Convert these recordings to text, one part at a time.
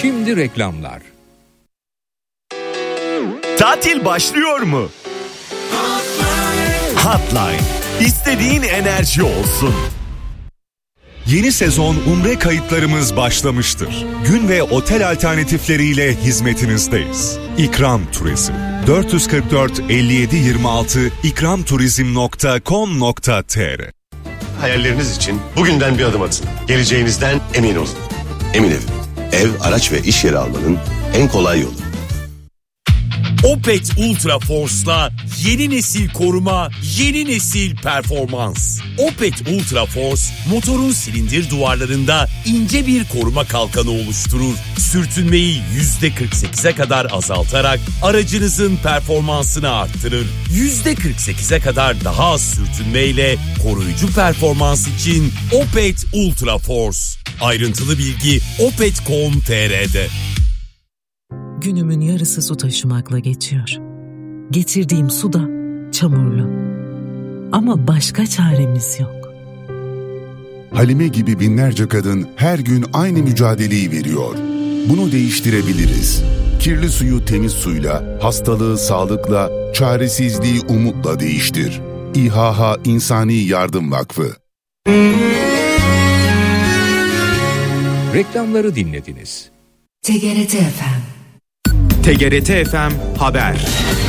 Şimdi reklamlar. Tatil başlıyor mu? Hotline. İstediğin enerji olsun. Yeni sezon Umre kayıtlarımız başlamıştır. Gün ve otel alternatifleriyle hizmetinizdeyiz. İkram Turizm 444 57 26 ikramturizm.com.tr. Hayalleriniz için bugünden bir adım atın. Geleceğinizden emin olun. Emin Ev, araç ve iş yeri almanın en kolay yolu. Opet Ultra Force'la yeni nesil koruma, yeni nesil performans. Opet Ultra Force, motorun silindir duvarlarında ince bir koruma kalkanı oluşturur. Sürtünmeyi %48'e kadar azaltarak aracınızın performansını arttırır. %48'e kadar daha az sürtünmeyle koruyucu performans için Opet Ultra Force. Ayrıntılı bilgi opet.com.tr'de. Günümün yarısı su taşımakla geçiyor. Getirdiğim su da çamurlu. Ama başka çaremiz yok. Halime gibi binlerce kadın her gün aynı mücadeleyi veriyor. Bunu değiştirebiliriz. Kirli suyu temiz suyla, hastalığı sağlıkla, çaresizliği umutla değiştir. İHH İnsani Yardım Vakfı. Reklamları dinlediniz. TGRT FM. TGRT FM Haber.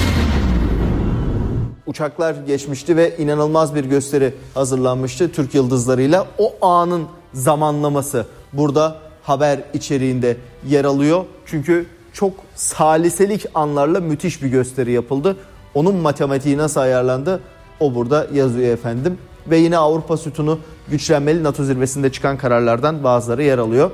Uçaklar geçmişti ve inanılmaz bir gösteri hazırlanmıştı Türk yıldızlarıyla. O anın zamanlaması burada haber içeriğinde yer alıyor. Çünkü çok saliselik anlarla müthiş bir gösteri yapıldı. Onun matematiği nasıl ayarlandı? O burada yazıyor efendim. Ve yine Avrupa sütunu güçlenmeli, NATO zirvesinde çıkan kararlardan bazıları yer alıyor.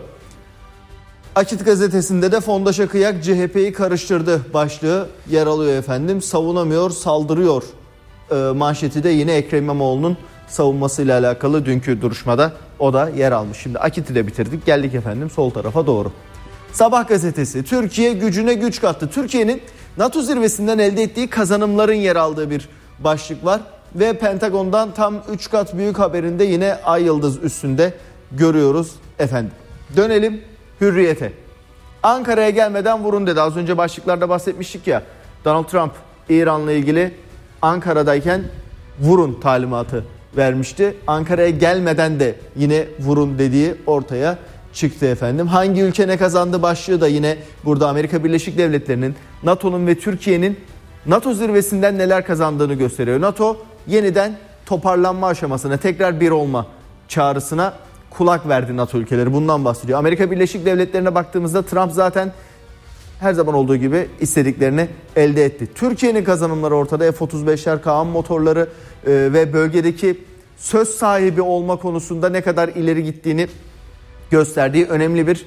Akit gazetesinde de Fondaşa Kıyak CHP'yi karıştırdı başlığı yer alıyor efendim. Savunamıyor, saldırıyor manşeti de yine Ekrem İmamoğlu'nun savunmasıyla alakalı dünkü duruşmada o da yer almış. Şimdi Akit'i de bitirdik, geldik efendim sol tarafa doğru. Sabah gazetesi, Türkiye gücüne güç kattı. Türkiye'nin NATO zirvesinden elde ettiği kazanımların yer aldığı bir başlık var. Ve Pentagon'dan tam 3 kat büyük haberinde yine ay yıldız üstünde görüyoruz efendim. Dönelim Hürriyete. Ankara'ya gelmeden vurun dedi. Az önce başlıklarda bahsetmiştik ya. Donald Trump İran'la ilgili Ankara'dayken vurun talimatı vermişti. Ankara'ya gelmeden de yine vurun dediği ortaya çıktı efendim. Hangi ülke ne kazandı başlığı da yine burada Amerika Birleşik Devletleri'nin, NATO'nun ve Türkiye'nin NATO zirvesinden neler kazandığını gösteriyor. NATO yeniden toparlanma aşamasına, tekrar bir olma çağrısına kulak verdi NATO ülkeleri. Bundan bahsediyor. Amerika Birleşik Devletleri'ne baktığımızda Trump zaten her zaman olduğu gibi istediklerini elde etti. Türkiye'nin kazanımları ortada. F-35'ler, Kaan motorları ve bölgedeki söz sahibi olma konusunda ne kadar ileri gittiğini gösterdiği önemli bir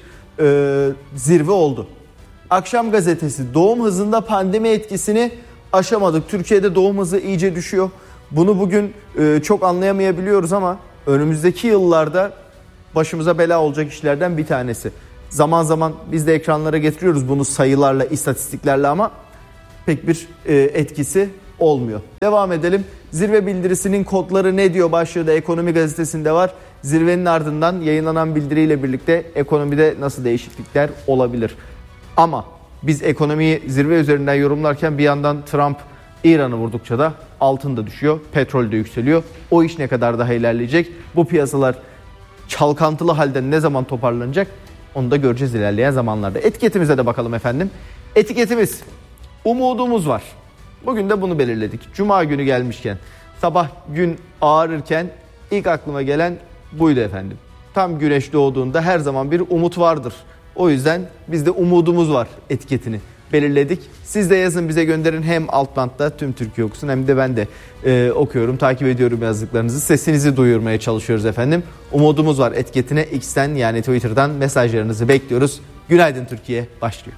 zirve oldu. Akşam gazetesi, doğum hızında pandemi etkisini aşamadık. Türkiye'de doğum hızı iyice düşüyor. Bunu bugün çok anlayamayabiliyoruz ama önümüzdeki yıllarda başımıza bela olacak işlerden bir tanesi. Zaman zaman biz de ekranlara getiriyoruz bunu sayılarla, istatistiklerle ama pek bir etkisi olmuyor. Devam edelim. Zirve bildirisinin kodları ne diyor başlığı da Ekonomi gazetesinde var. Zirvenin ardından yayınlanan bildiriyle birlikte ekonomide nasıl değişiklikler olabilir? Ama biz ekonomiyi zirve üzerinden yorumlarken bir yandan Trump İran'ı vurdukça da altın da düşüyor, petrol de yükseliyor. O iş ne kadar daha ilerleyecek? Bu piyasalar çalkantılı halde ne zaman toparlanacak? Onu da göreceğiz ilerleyen zamanlarda. Etiketimize de bakalım efendim. Etiketimiz umudumuz var. Bugün de bunu belirledik. Cuma günü gelmişken, sabah gün ağarırken ilk aklıma gelen buydu efendim. Tam güneş doğduğunda her zaman bir umut vardır. O yüzden biz de umudumuz var etiketini belirledik. Siz de yazın, bize gönderin. Hem alt bantta tüm Türkiye okusun hem de ben de okuyorum, takip ediyorum yazdıklarınızı. Sesinizi duyurmaya çalışıyoruz efendim. Umudumuz var etiketine X'ten yani Twitter'dan mesajlarınızı bekliyoruz. Günaydın Türkiye başlıyor.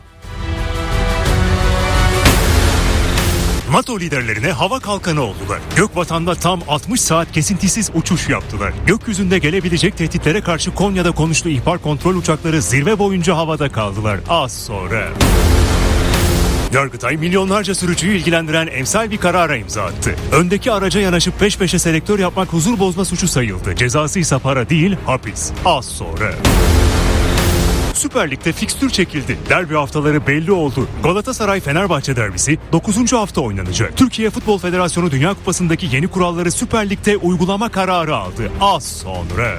NATO liderlerine hava kalkanı oldular. Gökvatan'da tam 60 saat kesintisiz uçuş yaptılar. Gökyüzünde gelebilecek tehditlere karşı Konya'da konuşlu ihbar kontrol uçakları zirve boyunca havada kaldılar. Az sonra Yargıtay milyonlarca sürücüyü ilgilendiren emsal bir karara imza attı. Öndeki araca yanaşıp peş peşe selektör yapmak huzur bozma suçu sayıldı. Cezası ise para değil, hapis. Az sonra Süper Lig'de fikstür çekildi. Derbi haftaları belli oldu. Galatasaray-Fenerbahçe derbisi 9. hafta oynanacak. Türkiye Futbol Federasyonu Dünya Kupası'ndaki yeni kuralları Süper Lig'de uygulama kararı aldı. Az sonra.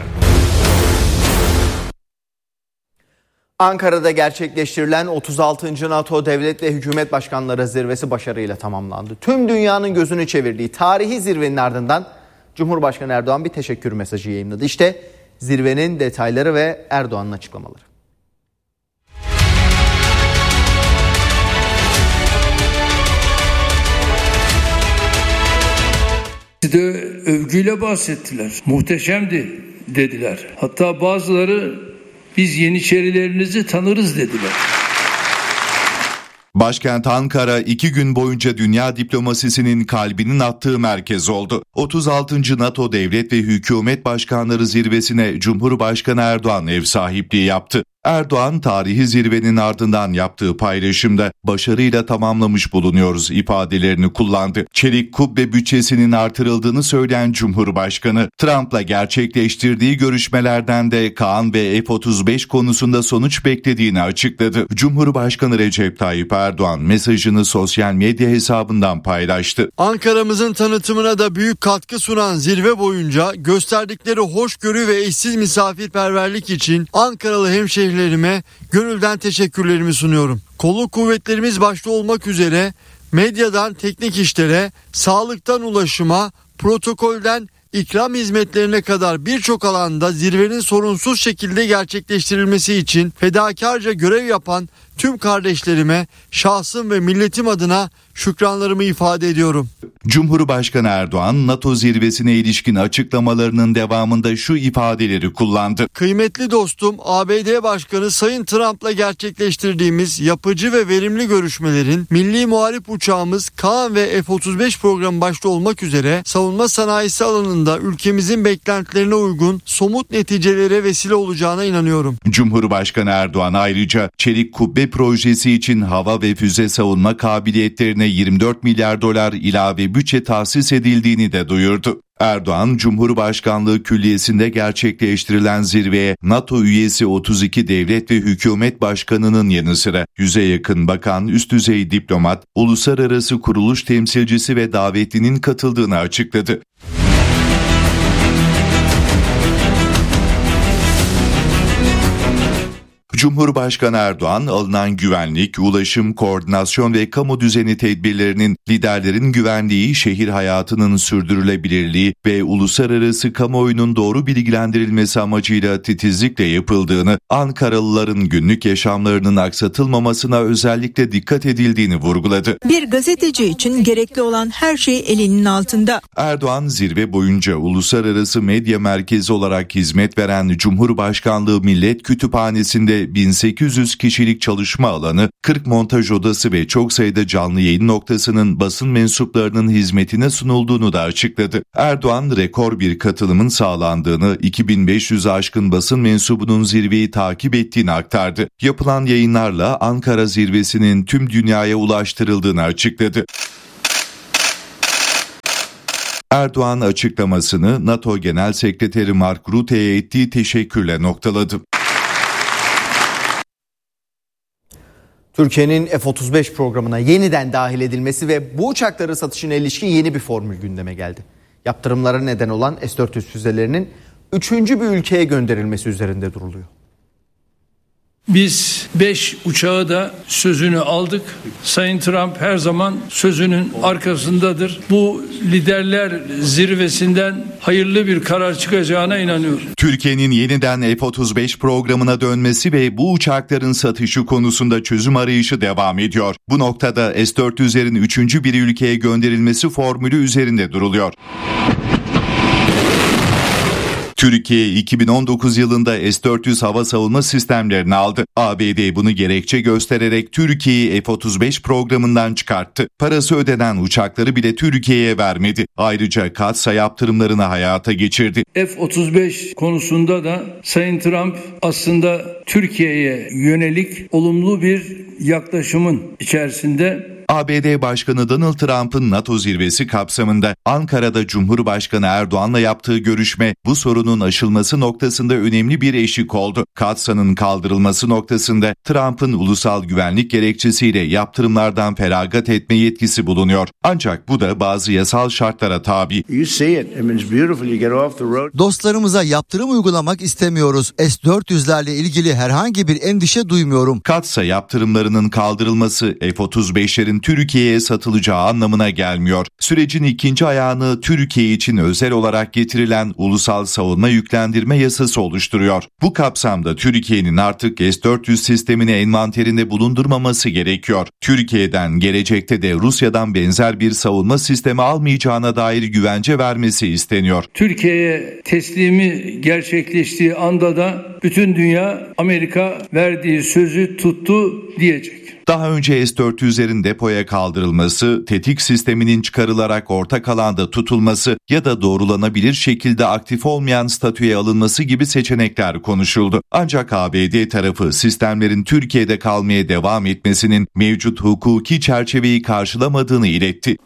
Ankara'da gerçekleştirilen 36. NATO Devlet ve Hükümet Başkanları Zirvesi başarıyla tamamlandı. Tüm dünyanın gözünü çevirdiği tarihi zirvenin ardından Cumhurbaşkanı Erdoğan bir teşekkür mesajı yayınladı. İşte zirvenin detayları ve Erdoğan'ın açıklamaları. De övgüyle bahsettiler. Muhteşemdi dediler. Hatta bazıları biz Yeniçerilerinizi tanırız dediler. Başkent Ankara 2 gün boyunca dünya diplomasisinin kalbinin attığı merkez oldu. 36. NATO Devlet ve Hükümet Başkanları Zirvesi'ne Cumhurbaşkanı Erdoğan ev sahipliği yaptı. Erdoğan tarihi zirvenin ardından yaptığı paylaşımda başarıyla tamamlamış bulunuyoruz ifadelerini kullandı. Çelik kubbe bütçesinin artırıldığını söyleyen Cumhurbaşkanı, Trump'la gerçekleştirdiği görüşmelerden de Kaan ve F-35 konusunda sonuç beklediğini açıkladı. Cumhurbaşkanı Recep Tayyip Erdoğan mesajını sosyal medya hesabından paylaştı. Ankara'mızın tanıtımına da büyük katkı sunan zirve boyunca gösterdikleri hoşgörü ve eşsiz misafirperverlik için Ankaralı hemşehrilerime gönülden teşekkürlerimi sunuyorum. Kolluk kuvvetlerimiz başta olmak üzere medyadan teknik işlere, sağlıktan ulaşıma, protokolden ikram hizmetlerine kadar birçok alanda zirvenin sorunsuz şekilde gerçekleştirilmesi için fedakarca görev yapan tüm kardeşlerime şahsım ve milletim adına şükranlarımı ifade ediyorum. Cumhurbaşkanı Erdoğan, NATO zirvesine ilişkin açıklamalarının devamında şu ifadeleri kullandı. Kıymetli dostum, ABD Başkanı Sayın Trump'la gerçekleştirdiğimiz yapıcı ve verimli görüşmelerin milli muharip uçağımız Kaan ve F-35 programı başta olmak üzere savunma sanayisi alanında ülkemizin beklentilerine uygun somut neticelere vesile olacağına inanıyorum. Cumhurbaşkanı Erdoğan ayrıca Çelik Kubbe projesi için hava ve füze savunma kabiliyetlerine 24 milyar dolar ilave bütçe tahsis edildiğini de duyurdu. Erdoğan, Cumhurbaşkanlığı Külliyesi'nde gerçekleştirilen zirveye NATO üyesi 32 devlet ve hükümet başkanının yanı sıra 100'e yakın bakan, üst düzey diplomat, uluslararası kuruluş temsilcisi ve davetlinin katıldığını açıkladı. Cumhurbaşkanı Erdoğan, alınan güvenlik, ulaşım, koordinasyon ve kamu düzeni tedbirlerinin liderlerin güvenliği, şehir hayatının sürdürülebilirliği ve uluslararası kamuoyunun doğru bilgilendirilmesi amacıyla titizlikle yapıldığını, Ankaralıların günlük yaşamlarının aksatılmamasına özellikle dikkat edildiğini vurguladı. Bir gazeteci için gerekli olan her şey elinin altında. Erdoğan, zirve boyunca uluslararası medya merkezi olarak hizmet veren Cumhurbaşkanlığı Millet Kütüphanesi'nde 1800 kişilik çalışma alanı, 40 montaj odası ve çok sayıda canlı yayın noktasının basın mensuplarının hizmetine sunulduğunu da açıkladı. Erdoğan, rekor bir katılımın sağlandığını, 2500'ü aşkın basın mensubunun zirveyi takip ettiğini aktardı. Yapılan yayınlarla Ankara zirvesinin tüm dünyaya ulaştırıldığını açıkladı. Erdoğan açıklamasını NATO Genel Sekreteri Mark Rutte'ye ettiği teşekkürle noktaladı. Türkiye'nin F-35 programına yeniden dahil edilmesi ve bu uçakları satışına ilişkin yeni bir formül gündeme geldi. Yaptırımlara neden olan S-400 füzelerinin 3. bir ülkeye gönderilmesi üzerinde duruluyor. Biz 5 uçağı da sözünü aldık. Sayın Trump her zaman sözünün arkasındadır. Bu liderler zirvesinden hayırlı bir karar çıkacağına inanıyorum. Türkiye'nin yeniden F-35 programına dönmesi ve bu uçakların satışı konusunda çözüm arayışı devam ediyor. Bu noktada S-400'lerin 3. bir ülkeye gönderilmesi formülü üzerinde duruluyor. Türkiye 2019 yılında S-400 hava savunma sistemlerini aldı. ABD bunu gerekçe göstererek Türkiye'yi F-35 programından çıkarttı. Parası ödenen uçakları bile Türkiye'ye vermedi. Ayrıca katsa yaptırımlarını hayata geçirdi. F-35 konusunda da Sayın Trump aslında Türkiye'ye yönelik olumlu bir yaklaşımın içerisinde. ABD Başkanı Donald Trump'ın NATO zirvesi kapsamında Ankara'da Cumhurbaşkanı Erdoğan'la yaptığı görüşme bu sorunun aşılması noktasında önemli bir eşik oldu. Katsa'nın kaldırılması noktasında Trump'ın ulusal güvenlik gerekçesiyle yaptırımlardan feragat etme yetkisi bulunuyor. Ancak bu da bazı yasal şartlara tabi. Dostlarımıza yaptırım uygulamak istemiyoruz. S-400'lerle ilgili herhangi bir endişe duymuyorum. Katsa yaptırımlarının kaldırılması F-35'lerin Türkiye'ye satılacağı anlamına gelmiyor. Sürecin ikinci ayağını Türkiye için özel olarak getirilen Ulusal Savunma Yüklendirme Yasası oluşturuyor. Bu kapsamda Türkiye'nin artık S-400 sistemini envanterinde bulundurmaması gerekiyor. Türkiye'den gelecekte de Rusya'dan benzer bir savunma sistemi almayacağına dair güvence vermesi isteniyor. Türkiye'ye teslimi gerçekleştiği anda da bütün dünya Amerika verdiği sözü tuttu diyecek. Daha önce S-400'lerin depoya kaldırılması, tetik sisteminin çıkarılarak ortak alanda tutulması ya da doğrulanabilir şekilde aktif olmayan statüye alınması gibi seçenekler konuşuldu. Ancak ABD tarafı sistemlerin Türkiye'de kalmaya devam etmesinin mevcut hukuki çerçeveyi karşılamadığını iletti.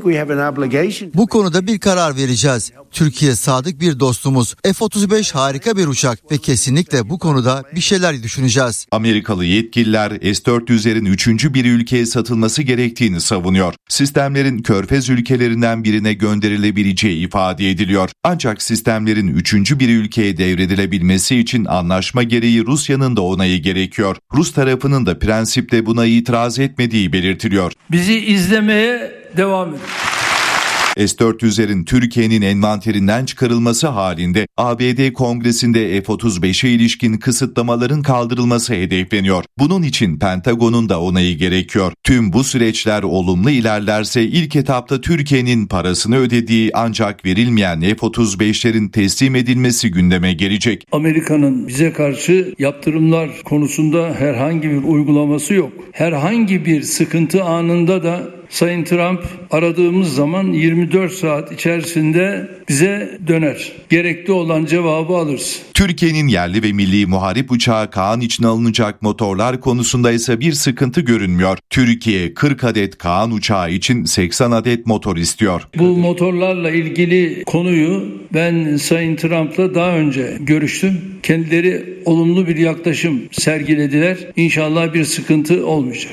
Bu konuda bir karar vereceğiz. Türkiye sadık bir dostumuz. F-35 harika bir uçak ve kesinlikle bu konuda bir şeyler düşüneceğiz. Amerikalı yetkililer S-400'lerin üçüncü bir ülkeye satılması gerektiğini savunuyor. Sistemlerin Körfez ülkelerinden birine gönderilebileceği ifade ediliyor. Ancak sistemlerin üçüncü bir ülkeye devredilebilmesi için anlaşma gereği Rusya'nın da onayı gerekiyor. Rus tarafının da prensipte buna itiraz etmediği belirtiliyor. Bizi izlemeye devam edin. S-400'lerin Türkiye'nin envanterinden çıkarılması halinde ABD Kongresi'nde F-35'e ilişkin kısıtlamaların kaldırılması hedefleniyor. Bunun için Pentagon'un da onayı gerekiyor. Tüm bu süreçler olumlu ilerlerse ilk etapta Türkiye'nin parasını ödediği ancak verilmeyen F-35'lerin teslim edilmesi gündeme gelecek. Amerika'nın bize karşı yaptırımlar konusunda herhangi bir uygulaması yok. Herhangi bir sıkıntı anında da Sayın Trump aradığımız zaman 24 saat içerisinde bize döner. Gerekli olan cevabı alırız. Türkiye'nin yerli ve milli muharip uçağı Kaan için alınacak motorlar konusunda ise bir sıkıntı görünmüyor. Türkiye 40 adet Kaan uçağı için 80 adet motor istiyor. Bu motorlarla ilgili konuyu ben Sayın Trump'la daha önce görüştüm. Kendileri olumlu bir yaklaşım sergilediler. İnşallah bir sıkıntı olmayacak.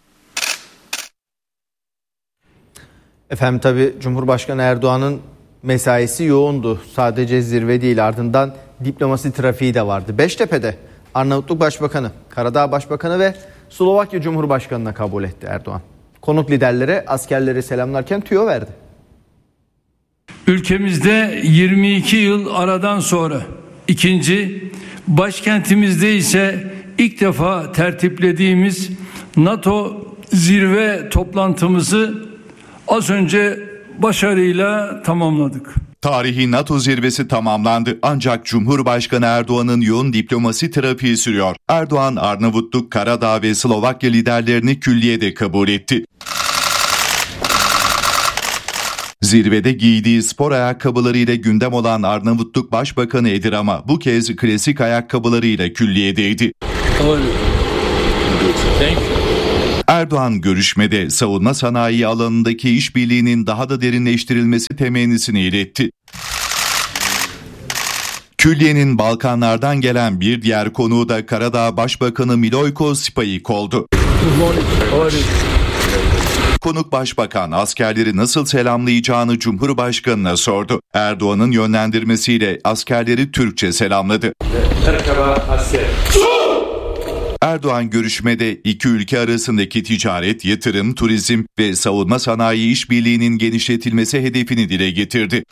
Efendim tabii Cumhurbaşkanı Erdoğan'ın mesaisi yoğundu. Sadece zirve değil, ardından diplomasi trafiği de vardı. Beştepe'de Arnavutluk Başbakanı, Karadağ Başbakanı ve Slovakya Cumhurbaşkanı'na kabul etti Erdoğan. Konuk liderlere askerleri selamlarken tüyo verdi. Ülkemizde 22 yıl aradan sonra ikinci, başkentimizde ise ilk defa tertiplediğimiz NATO zirve toplantımızı az önce başarıyla tamamladık. Tarihi NATO zirvesi tamamlandı ancak Cumhurbaşkanı Erdoğan'ın yoğun diplomasi trafiği sürüyor. Erdoğan, Arnavutluk, Karadağ ve Slovakya liderlerini külliyede kabul etti. Zirvede giydiği spor ayakkabılarıyla gündem olan Arnavutluk Başbakanı Edirama bu kez klasik ayakkabılarıyla külliyedeydi. Erdoğan görüşmede savunma sanayi alanındaki işbirliğinin daha da derinleştirilmesi temennisini iletti. Külliye'nin Balkanlardan gelen bir diğer konuğu da Karadağ Başbakanı Milojko Spajik oldu. Konuk başbakan askerleri nasıl selamlayacağını Cumhurbaşkanı'na sordu. Erdoğan'ın yönlendirmesiyle askerleri Türkçe selamladı. Erdoğan görüşmede iki ülke arasındaki ticaret, yatırım, turizm ve savunma sanayi işbirliğinin genişletilmesi hedefini dile getirdi.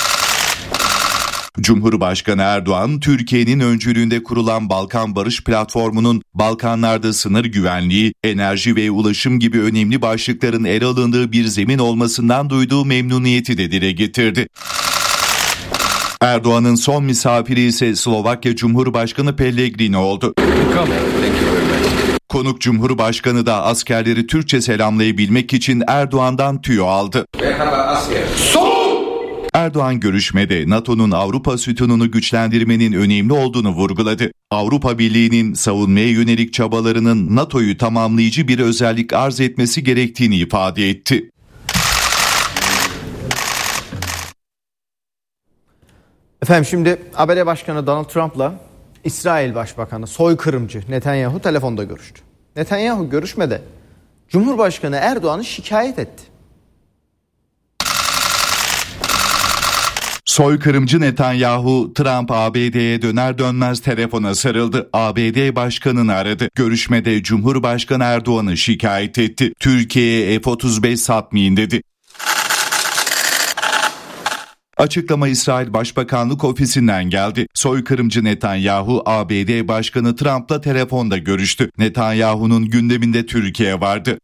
Cumhurbaşkanı Erdoğan, Türkiye'nin öncülüğünde kurulan Balkan Barış Platformu'nun Balkanlarda sınır güvenliği, enerji ve ulaşım gibi önemli başlıkların ele alındığı bir zemin olmasından duyduğu memnuniyeti de dile getirdi. Erdoğan'ın son misafiri ise Slovakya Cumhurbaşkanı Pellegrini oldu. Konuk Cumhurbaşkanı da askerleri Türkçe selamlayabilmek için Erdoğan'dan tüyo aldı. Erdoğan görüşmede NATO'nun Avrupa sütununu güçlendirmenin önemli olduğunu vurguladı. Avrupa Birliği'nin savunmaya yönelik çabalarının NATO'yu tamamlayıcı bir özellik arz etmesi gerektiğini ifade etti. Efendim şimdi ABD Başkanı Donald Trump'la İsrail Başbakanı soykırımcı Netanyahu telefonda görüştü. Netanyahu görüşmede Cumhurbaşkanı Erdoğan'ı şikayet etti. Soykırımcı Netanyahu, Trump ABD'ye döner dönmez telefona sarıldı. ABD Başkanı'nı aradı. Görüşmede Cumhurbaşkanı Erdoğan'ı şikayet etti. Türkiye'ye F-35 satmayın dedi. Açıklama İsrail Başbakanlık Ofisi'nden geldi. Soykırımcı Netanyahu, ABD Başkanı Trump'la telefonda görüştü. Netanyahu'nun gündeminde Türkiye vardı.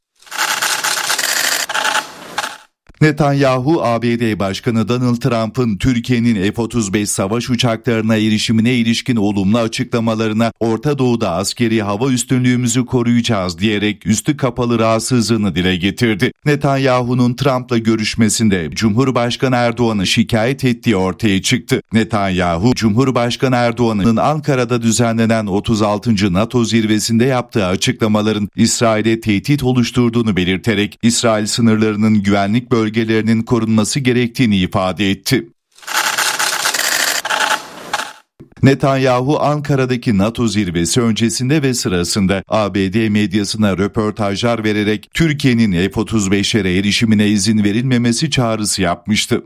Netanyahu, ABD Başkanı Donald Trump'ın Türkiye'nin F-35 savaş uçaklarına erişimine ilişkin olumlu açıklamalarına Orta Doğu'da askeri hava üstünlüğümüzü koruyacağız diyerek üstü kapalı rahatsızlığını dile getirdi. Netanyahu'nun Trump'la görüşmesinde Cumhurbaşkanı Erdoğan'ı şikayet ettiği ortaya çıktı. Netanyahu, Cumhurbaşkanı Erdoğan'ın Ankara'da düzenlenen 36. NATO zirvesinde yaptığı açıklamaların İsrail'e tehdit oluşturduğunu belirterek İsrail sınırlarının güvenlik bölgelerinin korunması gerektiğini ifade etti. Netanyahu, Ankara'daki NATO zirvesi öncesinde ve sırasında ABD medyasına röportajlar vererek Türkiye'nin F-35'lere erişimine izin verilmemesi çağrısı yapmıştı.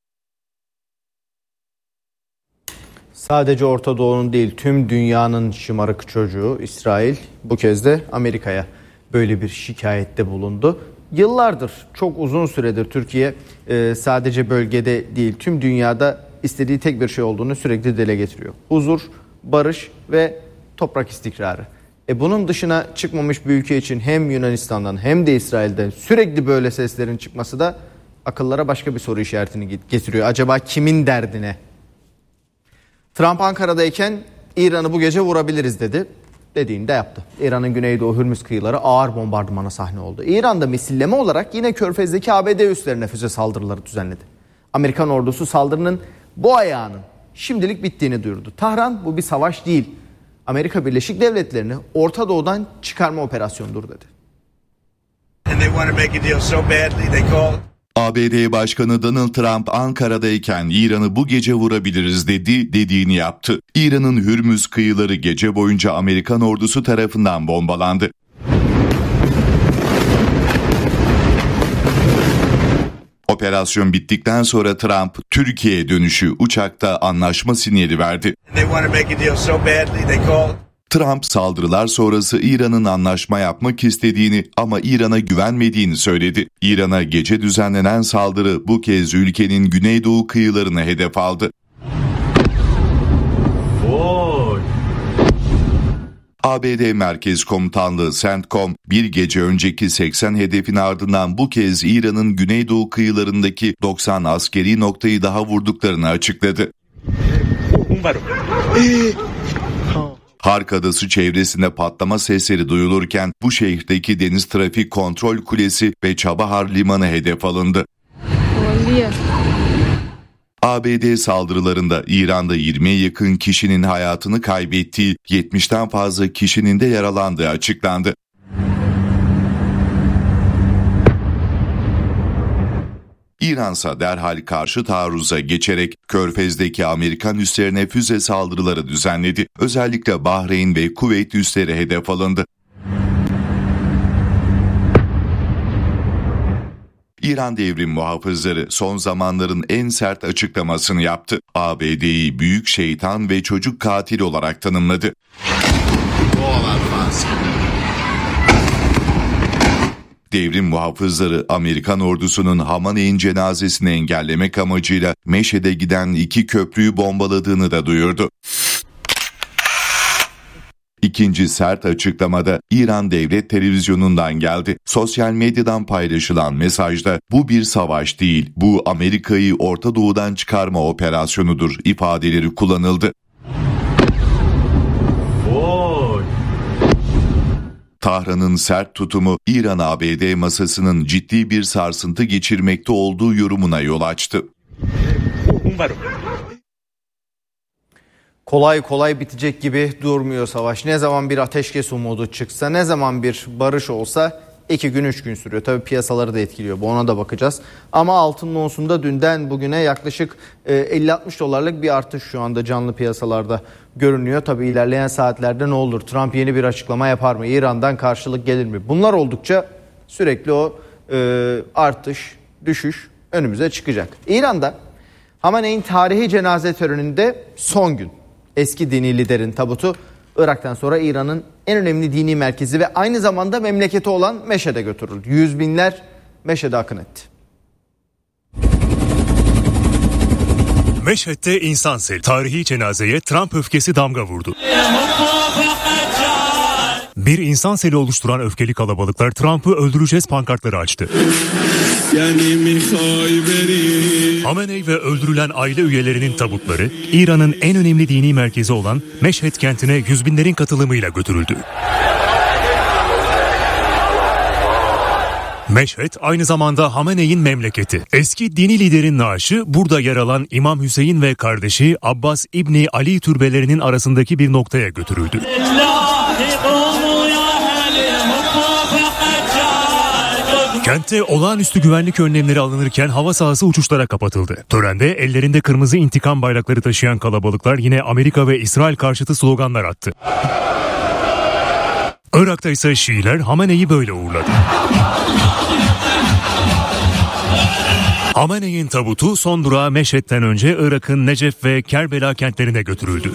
Sadece Orta Doğu'nun değil, tüm dünyanın şımarık çocuğu İsrail bu kez de Amerika'ya böyle bir şikayette bulundu. Yıllardır, çok uzun süredir Türkiye sadece bölgede değil, tüm dünyada istediği tek bir şey olduğunu sürekli dile getiriyor. Huzur, barış ve toprak istikrarı. Bunun dışına çıkmamış bir ülke için hem Yunanistan'dan hem de İsrail'den sürekli böyle seslerin çıkması da akıllara başka bir soru işaretini getiriyor. Acaba kimin derdine? Trump Ankara'dayken İran'ı bu gece vurabiliriz dedi. Dediğini de yaptı. İran'ın güneydoğu Hürmüz kıyıları ağır bombardımana sahne oldu. İran'da misilleme olarak yine Körfez'deki ABD üslerine füze saldırıları düzenledi. Amerikan ordusu saldırının bu ayağının şimdilik bittiğini duyurdu. Tahran, bu bir savaş değil, Amerika Birleşik Devletleri'ni Orta Doğu'dan çıkarma operasyonudur dedi. ABD Başkanı Donald Trump Ankara'dayken İran'ı bu gece vurabiliriz dediğini yaptı. İran'ın Hürmüz kıyıları gece boyunca Amerikan ordusu tarafından bombalandı. Operasyon bittikten sonra Trump, Türkiye'ye dönüşü uçakta anlaşma sinyali verdi. Trump saldırılar sonrası İran'ın anlaşma yapmak istediğini ama İran'a güvenmediğini söyledi. İran'a gece düzenlenen saldırı bu kez ülkenin güneydoğu kıyılarını hedef aldı. ABD Merkez Komutanlığı CENTCOM bir gece önceki 80 hedefin ardından bu kez İran'ın güneydoğu kıyılarındaki 90 askeri noktayı daha vurduklarını açıkladı. Hark Adası çevresinde patlama sesleri duyulurken bu şehirdeki Deniz Trafik Kontrol Kulesi ve Çabahar Limanı hedef alındı. ABD saldırılarında İran'da 20'ye yakın kişinin hayatını kaybettiği, 70'ten fazla kişinin de yaralandığı açıklandı. İransa derhal karşı taarruza geçerek Körfez'deki Amerikan üslerine füze saldırıları düzenledi. Özellikle Bahreyn ve Kuveyt üsleri hedef alındı. İran Devrim Muhafızları son zamanların en sert açıklamasını yaptı. ABD'yi büyük şeytan ve çocuk katili olarak tanımladı. Devrim Muhafızları Amerikan ordusunun Hamaney'in cenazesini engellemek amacıyla Meşhed'e giden 2 köprüyü bombaladığını da duyurdu. İkinci sert açıklamada İran Devlet Televizyonu'ndan geldi. Sosyal medyadan paylaşılan mesajda bu bir savaş değil, bu Amerika'yı Orta Doğu'dan çıkarma operasyonudur ifadeleri kullanıldı. Tahran'ın sert tutumu İran-ABD masasının ciddi bir sarsıntı geçirmekte olduğu yorumuna yol açtı. Kolay kolay bitecek gibi durmuyor savaş. Ne zaman bir ateşkes umudu çıksa, ne zaman bir barış olsa 2 gün 3 gün sürüyor. Tabii piyasaları da etkiliyor. Ona da bakacağız. Ama altının onsunda dünden bugüne yaklaşık 50-60 dolarlık bir artış şu anda canlı piyasalarda görünüyor. Tabii ilerleyen saatlerde ne olur? Trump yeni bir açıklama yapar mı? İran'dan karşılık gelir mi? Bunlar oldukça sürekli o artış, düşüş önümüze çıkacak. İran'da Hamenei'nin tarihi cenaze töreninde son gün eski dini liderin tabutu Irak'tan sonra İran'ın en önemli dini merkezi ve aynı zamanda memleketi olan Meşhed'e götürüldü. Yüz binler Meşhed'e akın etti. Meşhed'de insan seli. Tarihi cenazeye Trump öfkesi damga vurdu. Bir insan seli oluşturan öfkeli kalabalıklar Trump'ı öldüreceğiz pankartları açtı. Hamenei ve öldürülen aile üyelerinin tabutları İran'ın en önemli dini merkezi olan Meşhed kentine yüz binlerin katılımıyla götürüldü. Meşhed aynı zamanda Hamenei'nin memleketi. Eski dini liderin naaşı burada yer alan İmam Hüseyin ve kardeşi Abbas İbni Ali türbelerinin arasındaki bir noktaya götürüldü. Kentte olağanüstü güvenlik önlemleri alınırken hava sahası uçuşlara kapatıldı. Törende ellerinde kırmızı intikam bayrakları taşıyan kalabalıklar yine Amerika ve İsrail karşıtı sloganlar attı. Irak'ta ise Şiiler Hamenei'yi böyle uğurladı. Hamenei'nin tabutu son durağı Meşhed'den önce Irak'ın Necef ve Kerbela kentlerine götürüldü.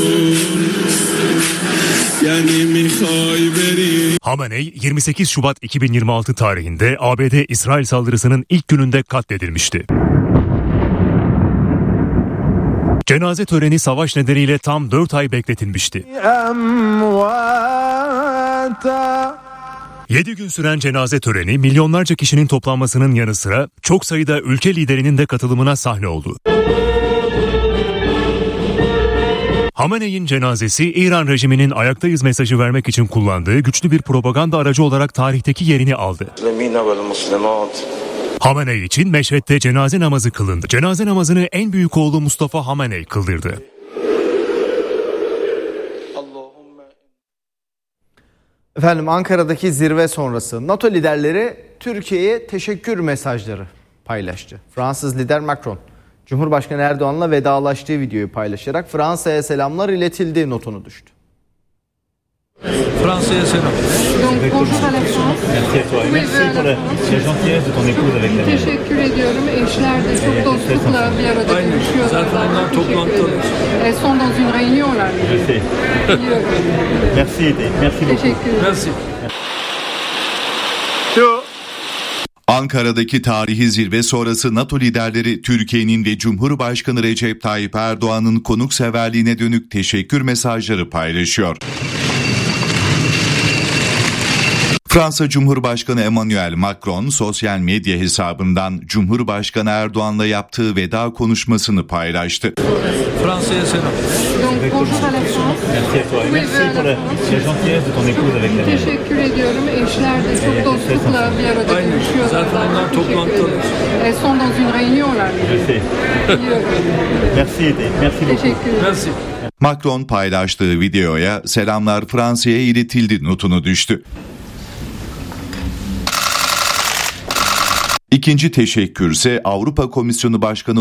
Hamenei 28 Şubat 2026 tarihinde ABD-İsrail saldırısının ilk gününde katledilmişti. Cenaze töreni savaş nedeniyle tam 4 ay bekletilmişti. 7 gün süren cenaze töreni milyonlarca kişinin toplanmasının yanı sıra çok sayıda ülke liderinin de katılımına sahne oldu. Hamenei'nin cenazesi İran rejiminin ayaktayız mesajı vermek için kullandığı güçlü bir propaganda aracı olarak tarihteki yerini aldı. Hamenei için Meşhed'de cenaze namazı kılındı. Cenaze namazını en büyük oğlu Mustafa Hamenei kıldırdı. Efendim Ankara'daki zirve sonrası NATO liderleri Türkiye'ye teşekkür mesajları paylaştı. Fransız lider Macron, Cumhurbaşkanı Erdoğan'la vedalaştığı videoyu paylaşarak Fransa'ya selamlar iletildi notunu düştü. Fransa'ya selam. Teşekkür ediyorum. Eşler de çok dostlukla bir arada görüşüyorlar. Zaten onlar toplantıda. Son dans une réunionlar. Merci. Teşekkür ederim. Merci. Ankara'daki tarihi zirve sonrası NATO liderleri Türkiye'nin ve Cumhurbaşkanı Recep Tayyip Erdoğan'ın konukseverliğine dönük teşekkür mesajları paylaşıyor. Fransa Cumhurbaşkanı Emmanuel Macron sosyal medya hesabından Cumhurbaşkanı Erdoğan'la yaptığı veda konuşmasını paylaştı. Fransa'ya selam. Teşekkür ediyorum. Eşler de çok dostlukla bir arada görüşüyorlar. Zaten onlar toplantıda. Son dans une réunionlar. Teşekkür ederim. Macron paylaştığı videoya selamlar Fransa'ya iletildi notunu düştü. İkinci teşekkürse Avrupa Komisyonu Başkanı